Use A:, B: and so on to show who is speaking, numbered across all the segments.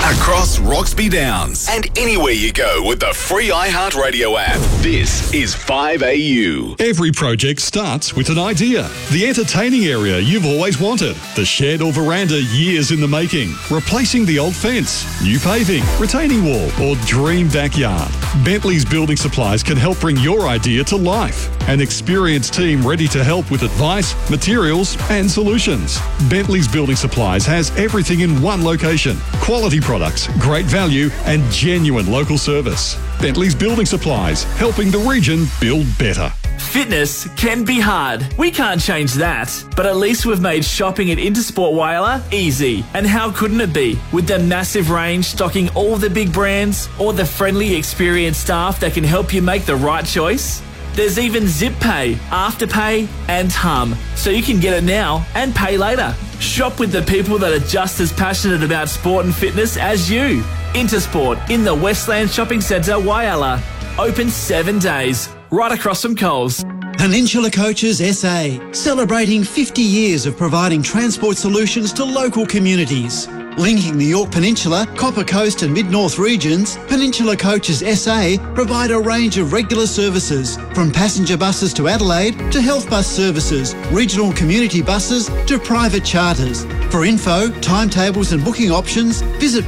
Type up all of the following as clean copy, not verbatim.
A: Across Roxby Downs and anywhere you go with the free iHeartRadio app. This is 5AU.
B: Every project starts with an idea. The entertaining area you've always wanted. The shed or veranda years in the making. Replacing the old fence. New paving. Retaining wall. Or dream backyard. Bentley's Building Supplies can help bring your idea to life. An experienced team ready to help with advice, materials and solutions. Bentley's Building Supplies has everything in one location. Quality products, great value and genuine local service. Bentley's Building Supplies, helping the region build better.
C: Fitness can be hard. We can't change that. But at least we've made shopping at Intersport Whyalla easy. And how couldn't it be? With their massive range stocking all the big brands or the friendly, experienced staff that can help you make the right choice. There's even Zip Pay, Afterpay and Hum, so you can get it now and pay later. Shop with the people that are just as passionate about sport and fitness as you. Intersport in the Westland Shopping Centre, Whyalla. Open 7 days, right across from Coles.
D: Peninsula Coaches SA, celebrating 50 years of providing transport solutions to local communities. Linking the Yorke Peninsula, Copper Coast and Mid-North regions, Peninsula Coaches SA provide a range of regular services, from passenger buses to Adelaide to health bus services, regional community buses to private charters. For info, timetables and booking options, visit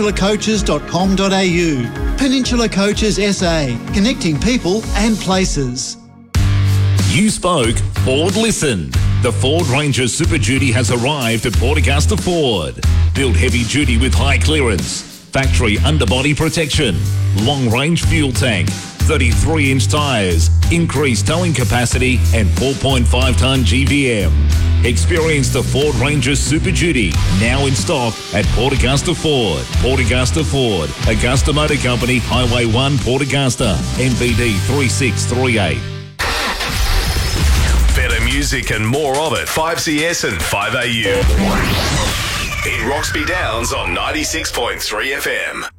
D: peninsulacoaches.com.au. Peninsula Coaches SA, connecting people and places.
E: You spoke, Ford listened. The Ford Ranger Super Duty has arrived at Port Augusta Ford. Built heavy duty with high clearance, factory underbody protection, long range fuel tank, 33-inch tyres, increased towing capacity and 4.5 tonne GVM. Experience the Ford Ranger Super Duty, now in stock at Port Augusta Ford. Port Augusta Ford, Augusta Motor Company, Highway 1, Port Augusta, NBD 3638.
A: Better music and more of it. 5CS and 5AU. In Roxby Downs on 96.3 FM.